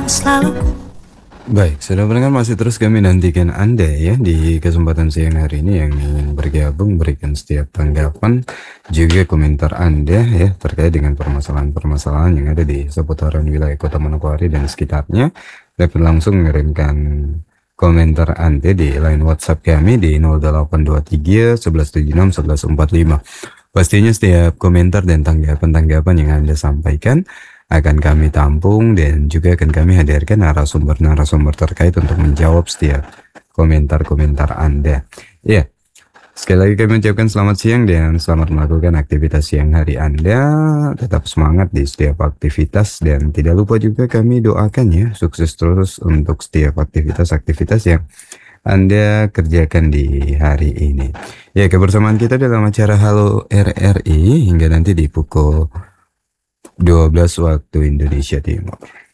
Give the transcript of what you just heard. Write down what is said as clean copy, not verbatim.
selalu. Baik, saudara pendengar, masih terus kami nantikan Anda ya di kesempatan siang hari ini yang ingin bergabung, berikan setiap tanggapan juga komentar Anda ya terkait dengan permasalahan-permasalahan yang ada di seputaran wilayah Kota Manokwari dan sekitarnya. Dapat langsung mengirimkan komentar Anda di line WhatsApp kami di 0823 1176 1145. Pastinya setiap komentar dan tanggapan-tanggapan yang Anda sampaikan akan kami tampung dan juga akan kami hadirkan narasumber-narasumber terkait untuk menjawab setiap komentar-komentar Anda. Ya, sekali lagi kami ucapkan selamat siang dan selamat melakukan aktivitas siang hari Anda. Tetap semangat di setiap aktivitas dan tidak lupa juga kami doakan ya sukses terus untuk setiap aktivitas-aktivitas yang Anda kerjakan di hari ini. Ya, kebersamaan kita dalam acara Halo RRI hingga nanti di pukul 12 waktu Indonesia Timur.